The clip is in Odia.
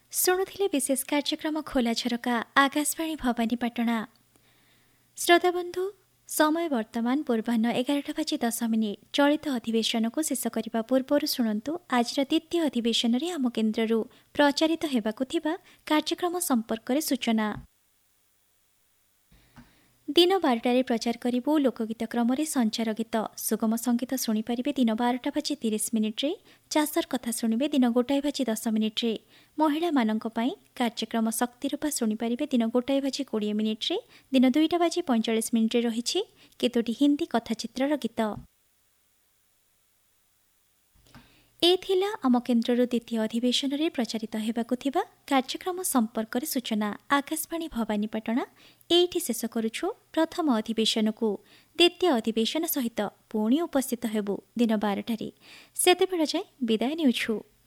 ଶୁଣୁଥିଲେ ବିଶେଷ କାର୍ଯ୍ୟକ୍ରମ ଖୋଲା ଝରକା ଆକାଶବାଣୀ ଭବାନୀପାଟଣା। ଶ୍ରୋତାବନ୍ଧୁ, ସମୟ ବର୍ତ୍ତମାନ ପୂର୍ବାହ୍ନ 11:10। ଚଳିତ ଅଧିବେଶନକୁ ଶେଷ କରିବା ପୂର୍ବରୁ ଶୁଣନ୍ତୁ ଆଜିର ଦ୍ୱିତୀୟ ଅଧିବେଶନରେ ଆମ କେନ୍ଦ୍ରରୁ ପ୍ରଚାରିତ ହେବାକୁ ଥିବା କାର୍ଯ୍ୟକ୍ରମ ସମ୍ପର୍କରେ ସୂଚନା। ଦିନ 12ଟାରେ ପ୍ରଚାର କରିବୁ ଲୋକଗୀତ କ୍ରମରେ ସଞ୍ଚାର ଗୀତ। ସୁଗମ ସଙ୍ଗୀତ ଶୁଣିପାରିବେ ଦିନ 12:30। ଚାଷର କଥା ଶୁଣିବେ ଦିନ 1:10। ମହିଳାମାନଙ୍କ ପାଇଁ କାର୍ଯ୍ୟକ୍ରମ ଶକ୍ତିରୂପା ଶୁଣିପାରିବେ ଦିନ 1:20। ଦିନ 2:45 ରହିଛି କେତୋଟି ହିନ୍ଦୀ କଥାଚିତ୍ରର ଗୀତ। ଏ ଥିଲା ଆମ କେନ୍ଦ୍ରରୁ ଦ୍ୱିତୀୟ ଅଧିବେଶନରେ ପ୍ରଚାରିତ ହେବାକୁ ଥିବା କାର୍ଯ୍ୟକ୍ରମ ସମ୍ପର୍କରେ ସୂଚନା। ଆକାଶବାଣୀ ଭବାନୀପାଟଣା ଏଇଠି ଶେଷ କରୁଛୁ ପ୍ରଥମ ଅଧିବେଶନକୁ। ଦ୍ୱିତୀୟ ଅଧିବେଶନ ସହିତ ପୁଣି ଉପସ୍ଥିତ ହେବୁ ଦିନ 12ଟାରେ। ସେତେବେଳ ଯାଏ ବିଦାୟ ନେଉଛୁ।